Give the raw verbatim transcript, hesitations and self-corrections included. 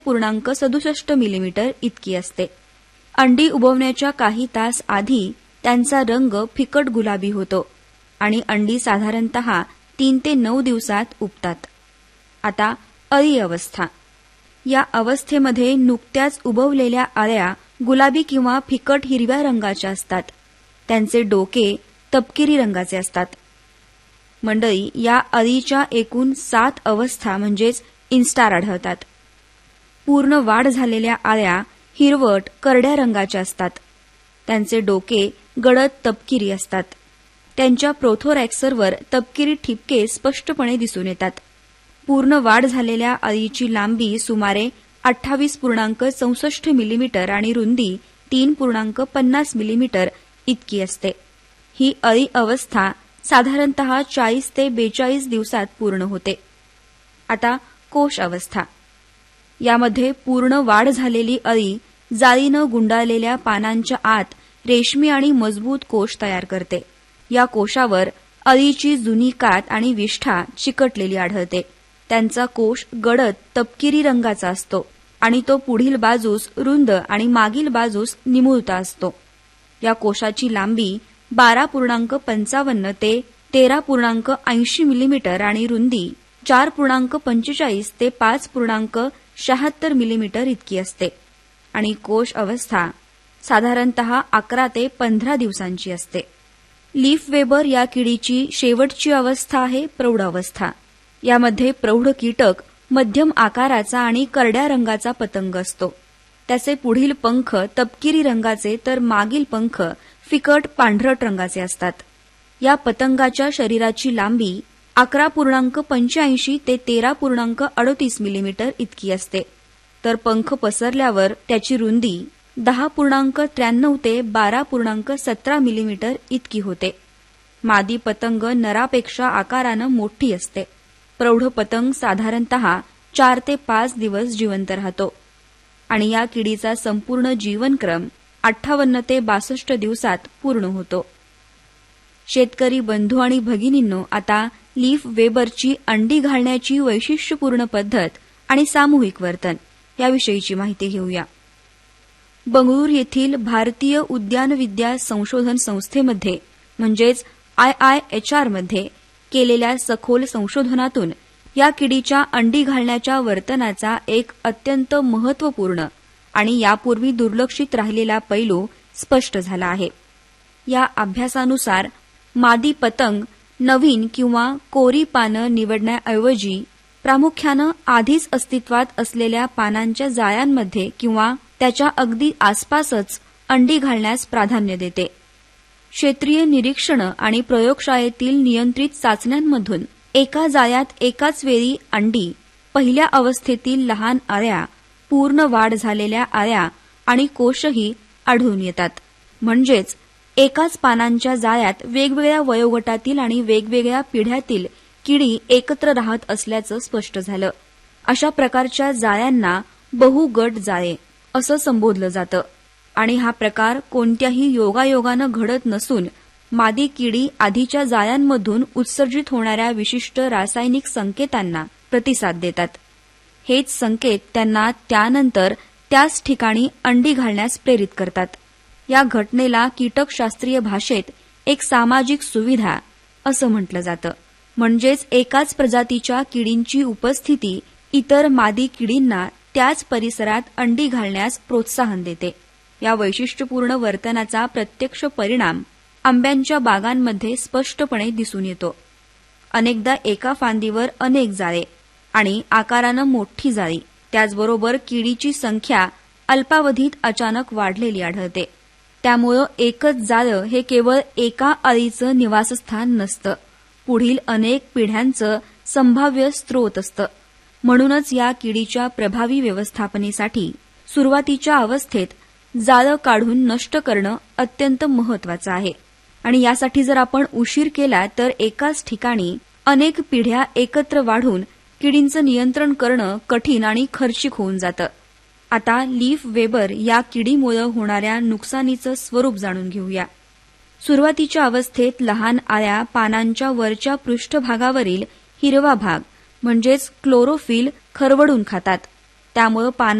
पूर्णांक सदुसष्ट मिलीमीटर इतकी असते. अंडी उबवण्याच्या काही तास आधी त्यांचा रंग फिकट गुलाबी होतो आणि अंडी साधारणतः तीन ते नऊ दिवसात उबतात. आता अळी अवस्था. या अवस्थेमध्ये नुकत्याच उबवलेल्या अळ्या गुलाबी किंवा फिकट हिरव्या रंगाच्या असतात. त्यांचे डोके तपकिरी रंगाचे असतात. मंडळी, या अळीच्या एकूण सात अवस्था म्हणजेच इन्स्टार आढळतात. पूर्ण वाढ झालेल्या अळ्या हिरवट करड्या रंगाच्या असतात. त्यांचे डोके गडद तपकिरी असतात. त्यांच्या प्रोथोरॅक्सरवर तपकिरी ठिपके स्पष्टपणे दिसून येतात. पूर्ण वाढ झालेल्या अळीची लांबी सुमारे अठ्ठावीस पूर्णांक चौसष्ट मिलीमीटर आणि रुंदी तीन पूर्णांक पन्नास मिलीमीटर इतकी असते. ही अळी अवस्था साधारणतः चाळीस ते बेचाळीस दिवसात पूर्ण होते. आता कोश अवस्था. यामध्ये पूर्ण वाढ झालेली अळी जाळीनं गुंडाळलेल्या पानांच्या आत रेशमी आणि मजबूत कोश तयार करते. या कोशावर अळीची जुनी कात आणि विष्ठा चिकटलेली आढळते. त्यांचा कोश गडद तपकिरी रंगाचा असतो आणि तो पुढील बाजूस रुंद आणि मागील बाजूस निमुळता असतो. या कोशाची लांबी बारा पूर्णांक पंचावन्न ते तेरा पूर्णांक ऐंशी मिलीमीटर आणि रुंदी चार पूर्णांक पंचेचाळीस ते पाच पूर्णांक शहात्तर मिलीमीटर इतकी असते आणि कोश अवस्था साधारणतः अकरा ते पंधरा दिवसांची असते. लीफ वेबर या किडीची शेवटची अवस्था आहे प्रौढ अवस्था. यामध्ये प्रौढ कीटक मध्यम आकाराचा आणि करड्या रंगाचा पतंग असतो. त्याचे पुढील पंख तपकिरी रंगाचे तर मागील पंख फिकट पांढरट रंगाचे असतात. या पतंगाच्या शरीराची लांबी अकरा पूर्णांक पंच्याऐंशी ते तेरा पूर्णांक अडतीस मिलीमीटर इतकी असते, तर पंख पसरल्यावर त्याची रुंदी दहा पूर्णांक त्र्याण्णव ते बारा पूर्णांक सतरा मिलीमीटर इतकी होते. मादी पतंग नरापेक्षा आकारानं मोठी असते. प्रौढ पतंग साधारणतः चार ते पाच दिवस जिवंत राहतो आणि या किडीचा संपूर्ण जीवनक्रम अठ्ठावन्न ते बासष्ट दिवसात पूर्ण होतो. शेतकरी बंधू आणि भगिनींनो, आता लीफ वेबरची अंडी घालण्याची वैशिष्ट्यपूर्ण पद्धत आणि सामूहिक वर्तन याविषयीची माहिती घेऊया. बंगळूर येथील भारतीय उद्यानविद्या संशोधन संस्थेमध्ये म्हणजेच आय आय एच आर मध्ये केलेल्या सखोल संशोधनातून या किडीच्या अंडी घालण्याच्या वर्तनाचा एक अत्यंत महत्वपूर्ण आणि यापूर्वी दुर्लक्षित राहिलेला पैलू स्पष्ट झाला आहे. या अभ्यासानुसार मादी पतंग नवीन किंवा कोरी पानं निवडण्याऐवजी प्रामुख्यानं आधीच अस्तित्वात असलेल्या पानांच्या जाळ्यांमध्ये किंवा त्याच्या अगदी आसपासच अंडी घालण्यास प्राधान्य देते. क्षेत्रीय निरीक्षणं आणि प्रयोगशाळेतील नियंत्रित चाचण्यांमधून एका जाळ्यात एकाच वेळी अंडी, पहिल्या अवस्थेतील लहान अळ्या, पूर्ण वाढ झालेल्या अळ्या आणि कोशही आढळून येतात. म्हणजेच एकाच पानांच्या जाळ्यात वेगवेगळ्या वयोगटातील आणि वेगवेगळ्या पिढ्यातील किडी एकत्र राहत असल्याचं स्पष्ट झालं. अशा प्रकारच्या जाळ्यांना बहुगट जाळे असं संबोधलं जातं आणि हा प्रकार कोणत्याही योगायोगानं घडत नसून मादी किडी आधीच्या जाळ्यांमधून उत्सर्जित होणाऱ्या विशिष्ट रासायनिक संकेतांना प्रतिसाद देतात. हेच संकेत त्यांना त्यानंतर त्याच ठिकाणी अंडी घालण्यास प्रेरित करतात. या घटनेला कीटकशास्त्रीय भाषेत एक सामाजिक सुविधा असं म्हटलं जातं. म्हणजेच एकाच प्रजातीच्या किडींची उपस्थिती इतर मादी किडींना त्याच परिसरात अंडी घालण्यास प्रोत्साहन देते. या वैशिष्ट्यपूर्ण वर्तनाचा प्रत्यक्ष परिणाम आंब्यांच्या बागांमध्ये स्पष्टपणे दिसून येतो. अनेकदा एका फांदीवर अनेक जाळे आणि आकारानं मोठी जाळी, त्याचबरोबर किडीची संख्या अल्पावधीत अचानक वाढलेली आढळते. त्यामुळं एकच जाळं हे केवळ एका अळीचं निवासस्थान नसतं, पुढील अनेक पिढ्यांचं संभाव्य स्रोत असतं. म्हणूनच या किडीच्या प्रभावी व्यवस्थापनेसाठी सुरुवातीच्या अवस्थेत जाळं काढून नष्ट करणं अत्यंत महत्वाचं आहे आणि यासाठी जर आपण उशीर केला तर एकाच ठिकाणी अनेक पिढ्या एकत्र वाढून किडींचं नियंत्रण करणं कठीण आणि खर्चिक होऊन जातं. आता लीफ वेबर या किडीमुळे होणाऱ्या नुकसानीचं स्वरूप जाणून घेऊया. सुरुवातीच्या अवस्थेत लहान अळ्या पानांच्या वरच्या पृष्ठभागावरील हिरवा भाग म्हणजेच क्लोरोफिल खरवडून खातात. त्यामुळे